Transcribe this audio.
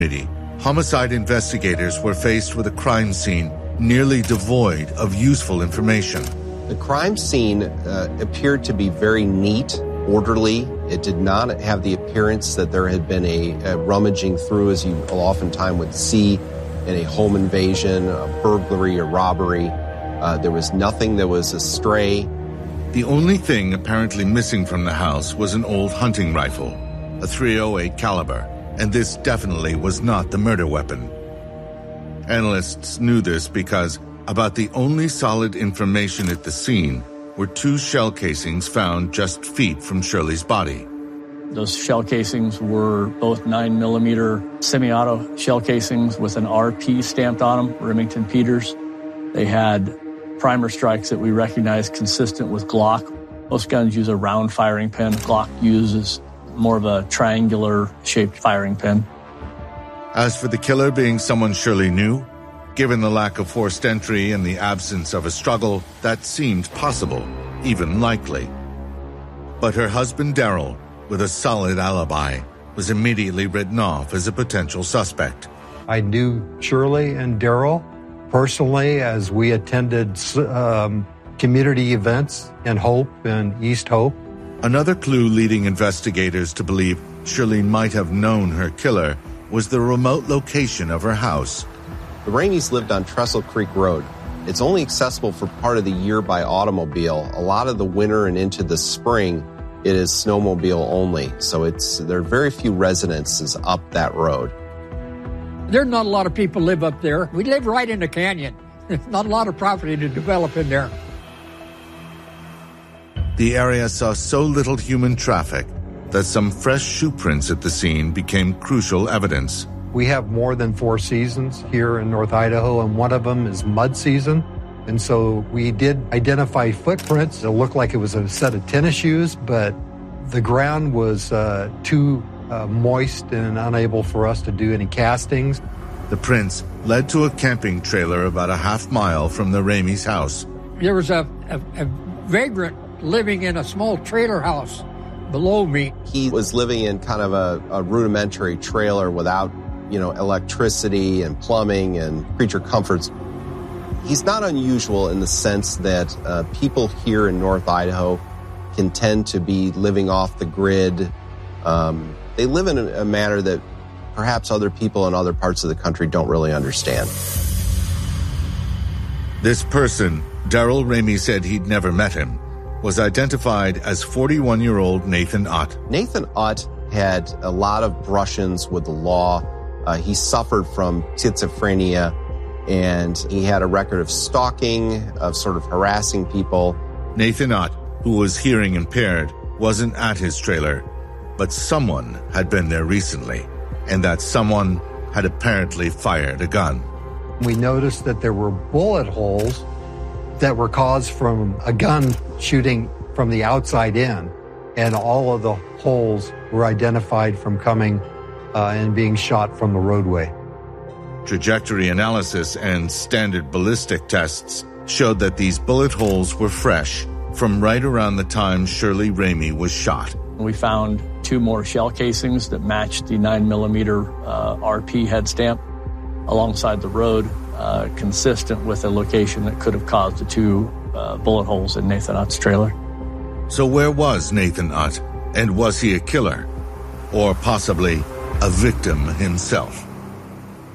Homicide investigators were faced with a crime scene nearly devoid of useful information. The crime scene appeared to be very neat, orderly. It did not have the appearance that there had been a rummaging through, as you oftentimes would see in a home invasion, a burglary, a robbery. There was nothing that was astray. The only thing apparently missing from the house was an old hunting rifle, a .308 caliber, and this definitely was not the murder weapon. Analysts knew this because about the only solid information at the scene were 2 shell casings found just feet from Shirley's body. Those shell casings were both 9mm semi-auto shell casings with an RP stamped on them, Remington Peters. They had primer strikes that we recognized consistent with Glock. Most guns use a round firing pin. Glock uses more of a triangular-shaped firing pin. As for the killer being someone Shirley knew, given the lack of forced entry and the absence of a struggle, that seemed possible, even likely. But her husband, Daryl, with a solid alibi, was immediately written off as a potential suspect. I knew Shirley and Daryl personally as we attended community events in Hope and East Hope. Another clue leading investigators to believe Shirley might have known her killer was the remote location of her house. The Rameys lived on Trestle Creek Road. It's only accessible for part of the year by automobile. A lot of the winter and into the spring, it is snowmobile only. So there are very few residences up that road. There's not a lot of people live up there. We live right in the canyon. There's not a lot of property to develop in there. The area saw so little human traffic that some fresh shoe prints at the scene became crucial evidence. We have more than 4 seasons here in North Idaho, and one of them is mud season. And so we did identify footprints. It looked like it was a set of tennis shoes, but the ground was too moist and unable for us to do any castings. The prints led to a camping trailer about a half-mile from the Ramey's house. There was a vagrant living in a small trailer house below me. He was living in kind of a rudimentary trailer without, electricity and plumbing and creature comforts. He's not unusual in the sense that people here in North Idaho can tend to be living off the grid. They live in a manner that perhaps other people in other parts of the country don't really understand. This person, Daryl Ramey said he'd never met him, was identified as 41-year-old Nathan Ott. Nathan Ott had a lot of brush-ins with the law. He suffered from schizophrenia, and he had a record of stalking, of sort of harassing people. Nathan Ott, who was hearing impaired, wasn't at his trailer, but someone had been there recently, and that someone had apparently fired a gun. We noticed that there were bullet holes that were caused from a gun shooting from the outside in, and all of the holes were identified from coming and being shot from the roadway. Trajectory analysis and standard ballistic tests showed that these bullet holes were fresh from right around the time Shirley Ramey was shot. We found 2 more shell casings that matched the 9mm RP head stamp alongside the road, consistent with a location that could have caused the 2 bullet holes in Nathan Ott's trailer. So where was Nathan Ott, and was he a killer? Or possibly a victim himself?